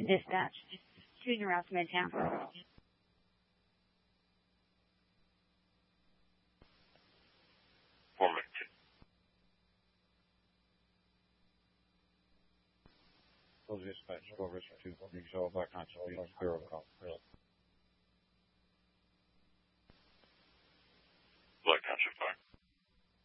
Dispatch. Shooting around Midtown. Dispatch, over 2, you show back on, 0 call.